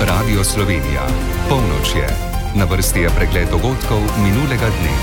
Radio Slovenija. Polnoč je. Na vrsti je pregled dogodkov minulega dne.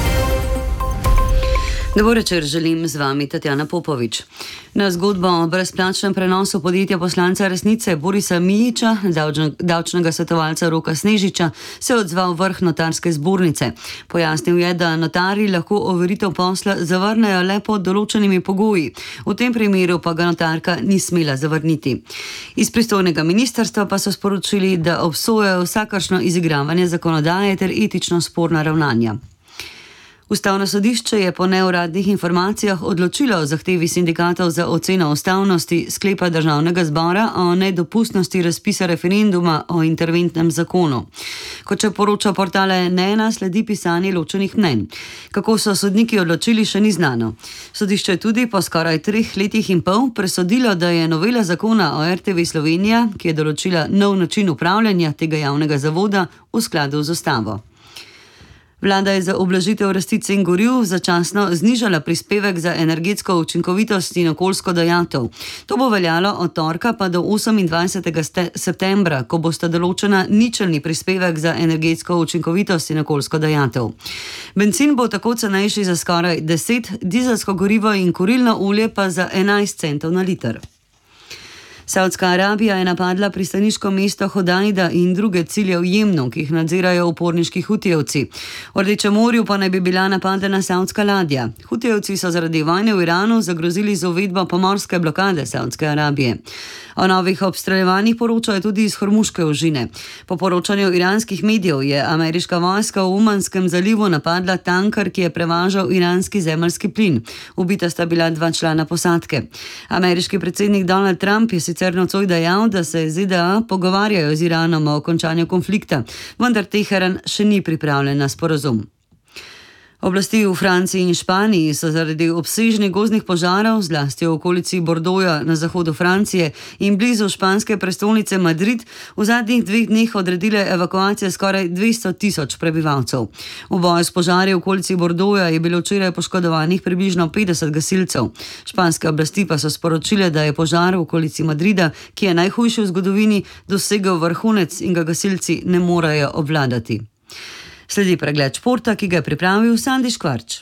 Dober večer, želim z vami Tatjana Popovič. Na zgodbo o brezplačnem prenosu podjetja poslanca Resnice Borisa Miliča, davčnega svetovalca Roka Snežiča, se je odzval vrh notarske zbornice. Pojasnil je, da notarji lahko overitev posla zavrnejo le pod določenimi pogoji. V tem primeru pa ga notarka ni smela zavrniti. Iz pristojnega ministrstva pa so sporočili, da obsojajo vsakršno izigravanje zakonodaje ter etično sporna ravnanja. Ustavno sodišče je po neuradnih informacijah odločilo o zahtevi sindikatov za oceno ustavnosti sklepa Državnega zbora o nedopustnosti razpisa referenduma o interventnem zakonu. Kot še poroča portala N1, sledi pisanje ločenih mnenj. Kako so sodniki odločili, še ni znano. Sodišče je tudi po skoraj 3 letih in pol presodilo, da je novela zakona o RTV Slovenija, ki je določila nov način upravljanja tega javnega zavoda, v skladu z ustavo. Vlada je za ublažitev rasti cen goriv začasno znižala prispevek za energetsko učinkovitost in okoljsko dajatev. To bo veljalo od torka pa do 28. septembra, ko bosta določena ničelni prispevek za energetsko učinkovitost in okoljsko dajatev. Bencin bo tako cenejši za skoraj 10, dizelsko gorivo in kurilno olje pa za 11 centov na liter. Saudska Arabija je napadla pristaniško mesto Hodaida in druge cilje v Jemnu, ki jih nadzirajo uporniški Hutijevci. V Rdečem morju pa naj bi bila napadena saudska ladja. Hutijevci so zaradi vojne v Iranu zagrozili z uvedbo pomorske blokade Saudske Arabije. O novih obstreljevanjih poročajo tudi iz Hormuške ožine. Po poročanju iranskih medijev je ameriška vojska v Omanskem zalivu napadla tanker, ki je prevažal iranski zemeljski plin. Ubita sta bila 2 člana posadke. Ameriški predsednik Donald Trump je sicer nocoj dejal, da se ZDA pogovarjajo z Iranom o končanju konflikta, vendar Teheran še ni pripravljen na sporazum. Oblasti v Franciji in Španiji so zaradi obsežnih gozdnih požarov, zlasti v okolici Bordeauxa na zahodu Francije in blizu španske prestolnice Madrid, v zadnjih 2 dneh odredile evakuacije skoraj 200 tisoč prebivalcev. V boju s požarji v okolici Bordeauxa je bilo včeraj poškodovanih približno 50 gasilcev. Španske oblasti pa so sporočile, da je požar v okolici Madrida, ki je najhujši v zgodovini, dosegel vrhunec in ga gasilci ne morejo obvladati. Sledi pregled športa, ki ga je pripravil Sandi Škvarč.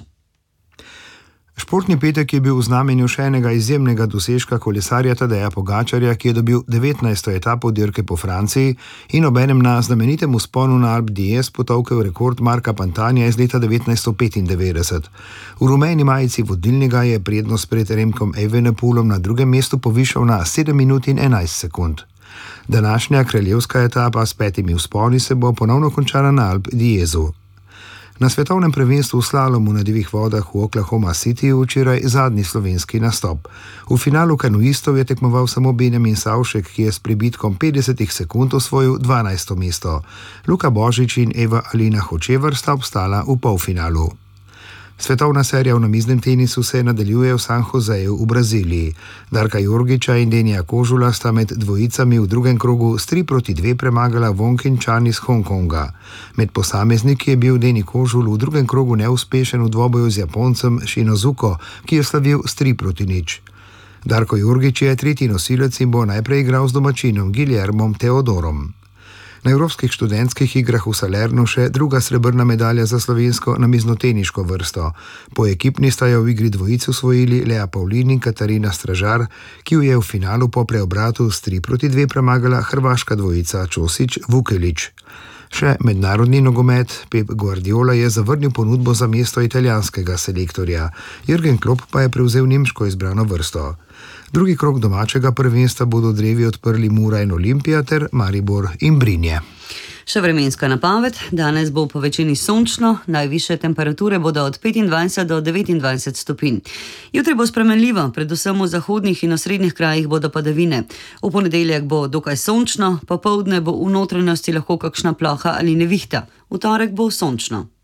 Športni petek je bil v znamenju še enega izjemnega dosežka kolesarja Tadeja Pogačarja, ki je dobil 19. etapo dirke po Franciji in obenem na znamenitem vzponu na Alpe d'Huez potolkel rekord Marka Pantanja iz leta 1995. V rumeni majici vodilnega je prednost pred Remkom Evenepoelom na drugem mestu povišal na 7 minut in 11 sekund. Današnja kraljevska etapa s 5 vzponi se bo ponovno končala na Alpe d'Huezu. Na svetovnem prvenstvu v slalomu na divjih vodah v Oklahoma City je včeraj zadnji slovenski nastop. V finalu kanuistov je tekmoval samo Benjamin Savšek, ki je s prebitkom 50 sekund osvojil 12. mesto. Luka Božič in Eva Alina Hočevar sta obstala v polfinalu. Svetovna serija v namiznem tenisu se nadaljuje v San Joseju v Braziliji. Darka Jorgića in Denija Kožula sta med dvojicami v drugem krogu s 3-2 premagala Wong in Chan iz Hongkonga. Med posamezniki je bil Deni Kožul v drugem krogu neuspešen v dvoboju z Japoncem Shinozuko, ki je slavil s 3-0. Darko Jorgić je tretji nosilec in bo najprej igral z domačinom Guillermom Teodorom. Na Evropskih študentskih igrah v Salernu še druga srebrna medalja za slovensko namiznoteniško vrsto. Po ekipni sta jo v igri dvojic osvojili Lea Pavlin in Katarina Stražar, ki jo je v finalu po preobratu s 3-2 premagala hrvaška dvojica Čosić-Vukelić. Še mednarodni nogomet. Pep Guardiola je zavrnil ponudbo za mesto italijanskega selektorja. Jürgen Klopp pa je prevzel nemško izbrano vrsto. Drugi krog domačega prvenstva bodo drevi odprli Mura in Olimpija ter Maribor in Brinje. Še vremenska napoved. Danes bo po večini sončno, najvišje temperature bodo od 25 do 29 stopinj. Jutri bo spremenljivo, predvsem v zahodnih in osrednjih krajih bodo padavine. V ponedeljek bo dokaj sončno, popoldne bo v notranjosti lahko kakšna ploha ali nevihta. V torek bo sončno.